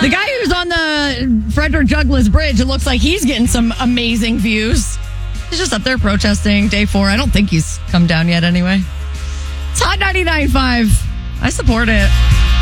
The guy who's on the Frederick Douglass Bridge, it looks like he's getting some amazing views. He's just up there protesting day 4. I don't think he's come down yet anyway. It's Hot 99.5. I support it.